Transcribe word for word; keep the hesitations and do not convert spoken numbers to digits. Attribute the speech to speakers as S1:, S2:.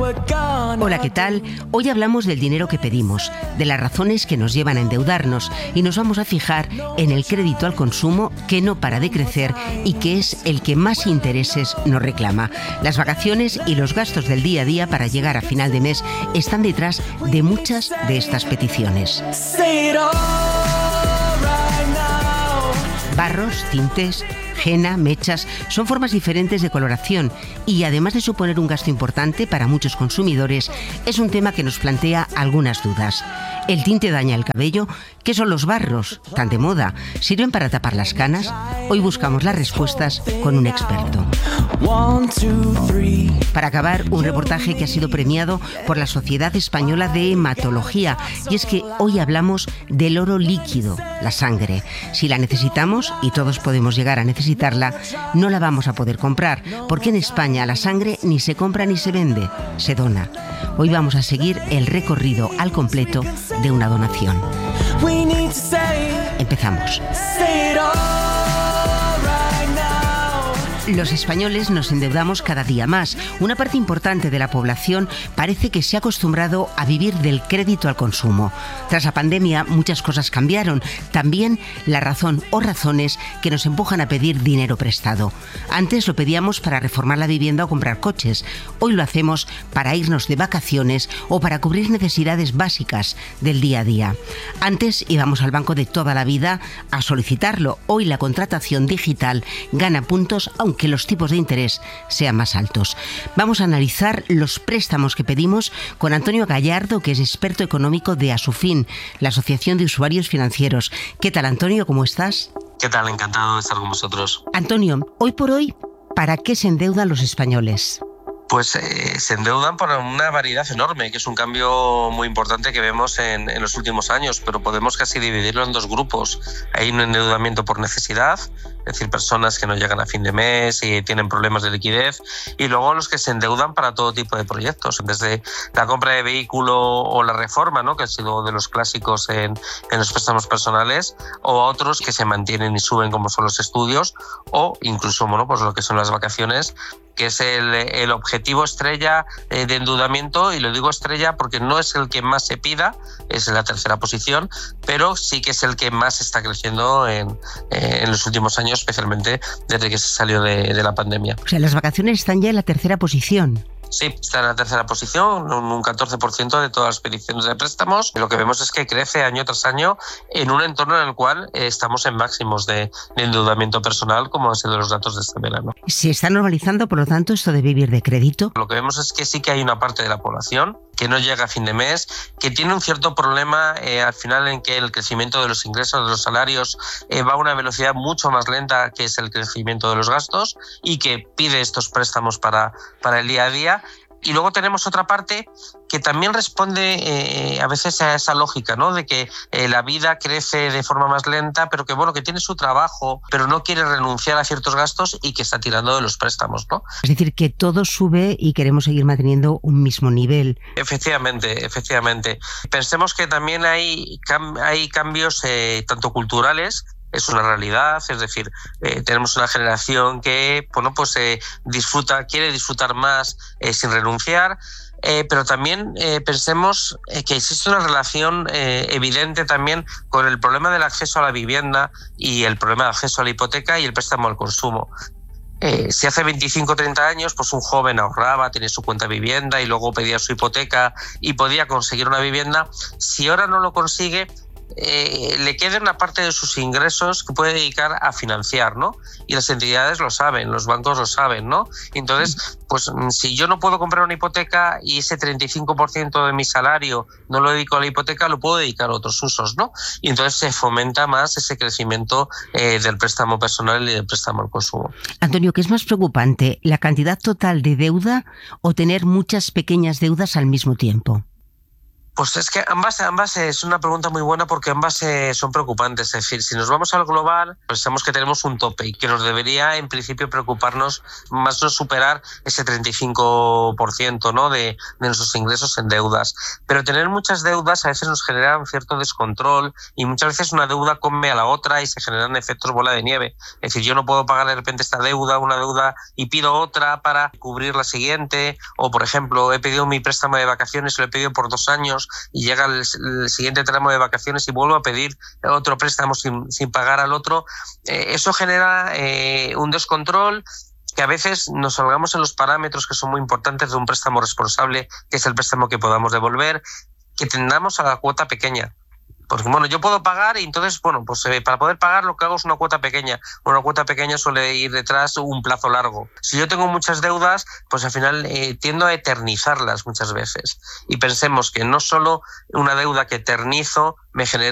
S1: Hola, ¿qué tal? Hoy hablamos del dinero que pedimos, de las razones que nos llevan a endeudarnos y nos vamos a fijar en el crédito al consumo que no para de crecer y que es el que más intereses nos reclama. Las vacaciones y los gastos del día a día para llegar a final de mes están detrás de muchas de estas peticiones. Barros, tintes, henna, mechas, son formas diferentes de coloración y además de suponer un gasto importante para muchos consumidores, es un tema que nos plantea algunas dudas. ¿El tinte daña el cabello? ¿Qué son los barros, tan de moda? ¿Sirven para tapar las canas? Hoy buscamos las respuestas con un experto. Para acabar, un reportaje que ha sido premiado por la Sociedad Española de Hematología. Y es que hoy hablamos del oro líquido, la sangre. Si la necesitamos, y todos podemos llegar a necesitarla, no la vamos a poder comprar, porque en España la sangre ni se compra ni se vende, se dona. Hoy vamos a seguir el recorrido al completo de una donación. Empezamos. Los españoles nos endeudamos cada día más. Una parte importante de la población parece que se ha acostumbrado a vivir del crédito al consumo. Tras la pandemia, muchas cosas cambiaron. También la razón o razones que nos empujan a pedir dinero prestado. Antes lo pedíamos para reformar la vivienda o comprar coches. Hoy lo hacemos para irnos de vacaciones o para cubrir necesidades básicas del día a día. Antes íbamos al banco de toda la vida a solicitarlo. Hoy la contratación digital gana puntos, aunque que los tipos de interés sean más altos. Vamos a analizar los préstamos que pedimos con Antonio Gallardo, que es experto económico de Asufin, la Asociación de Usuarios Financieros. ¿Qué tal, Antonio? ¿Cómo estás?
S2: ¿Qué tal? Encantado de estar con vosotros.
S1: Antonio, hoy por hoy, ¿para qué se endeudan los españoles?
S2: Pues eh, se endeudan por una variedad enorme, que es un cambio muy importante que vemos en, en los últimos años, pero podemos casi dividirlo en dos grupos. Hay un endeudamiento por necesidad, es decir, personas que no llegan a fin de mes y tienen problemas de liquidez, y luego los que se endeudan para todo tipo de proyectos, desde la compra de vehículo o la reforma, ¿no?, que ha sido de los clásicos en, en los préstamos personales, o a otros que se mantienen y suben, como son los estudios, o incluso, bueno, pues lo que son las vacaciones, que es el, el objetivo estrella de endeudamiento, y lo digo estrella porque no es el que más se pida, es la tercera posición, pero sí que es el que más está creciendo en, en los últimos años, especialmente desde que se salió de, de la pandemia.
S1: O sea, las vacaciones están ya en la tercera posición.
S2: Sí, está en la tercera posición, un catorce por ciento de todas las peticiones de préstamos. Lo que vemos es que crece año tras año en un entorno en el cual estamos en máximos de, de endeudamiento personal, como han sido los datos de este verano.
S1: Se está normalizando, por lo tanto, esto de vivir de crédito.
S2: Lo que vemos es que sí que hay una parte de la población que no llega a fin de mes, que tiene un cierto problema eh, al final en que el crecimiento de los ingresos, de los salarios, eh, va a una velocidad mucho más lenta que es el crecimiento de los gastos, y que pide estos préstamos para, para el día a día. Y luego tenemos otra parte que también responde eh, a veces a esa lógica, ¿no?, de que eh, la vida crece de forma más lenta, pero que bueno, que tiene su trabajo, pero no quiere renunciar a ciertos gastos y que está tirando de los préstamos, ¿no?
S1: Es decir, que todo sube y queremos seguir manteniendo un mismo nivel.
S2: Efectivamente, efectivamente. Pensemos que también hay, cam- hay cambios eh, tanto culturales. Es una realidad, es decir, eh, tenemos una generación que, bueno, pues eh, disfruta, quiere disfrutar más eh, sin renunciar, eh, pero también eh, pensemos eh, que existe una relación eh, evidente también con el problema del acceso a la vivienda y el problema de acceso a la hipoteca y el préstamo al consumo. Eh, si hace veinticinco o treinta años, pues un joven ahorraba, tenía su cuenta de vivienda y luego pedía su hipoteca y podía conseguir una vivienda, si ahora no lo consigue, Eh, le queda una parte de sus ingresos que puede dedicar a financiar, ¿no? Y las entidades lo saben, los bancos lo saben, ¿no? Entonces, pues si yo no puedo comprar una hipoteca y ese treinta y cinco por ciento de mi salario no lo dedico a la hipoteca, lo puedo dedicar a otros usos, ¿no? Y entonces se fomenta más ese crecimiento eh, del préstamo personal y del préstamo al consumo.
S1: Antonio, ¿qué es más preocupante, la cantidad total de deuda o tener muchas pequeñas deudas al mismo tiempo?
S2: Pues es que ambas, ambas es una pregunta muy buena porque ambas eh, son preocupantes. Es decir, si nos vamos al global, pensamos que tenemos un tope y que nos debería en principio preocuparnos más no superar ese treinta y cinco por ciento, ¿no? de, de nuestros ingresos en deudas. Pero tener muchas deudas a veces nos genera un cierto descontrol y muchas veces una deuda come a la otra y se generan efectos bola de nieve. Es decir, yo no puedo pagar de repente esta deuda, una deuda y pido otra para cubrir la siguiente. O, por ejemplo, he pedido mi préstamo de vacaciones, lo he pedido por dos años y llega el, el siguiente tramo de vacaciones y vuelvo a pedir otro préstamo sin, sin pagar al otro. Eh, eso genera eh, un descontrol que a veces nos salgamos en los parámetros que son muy importantes de un préstamo responsable, que es el préstamo que podamos devolver, que tendamos a la cuota pequeña. Porque, bueno, yo puedo pagar y entonces, bueno, pues eh, para poder pagar lo que hago es una cuota pequeña. Una cuota pequeña suele ir detrás un plazo largo. Si yo tengo muchas deudas, pues al final eh, tiendo a eternizarlas muchas veces. Y pensemos que no solo una deuda que eternizo me genera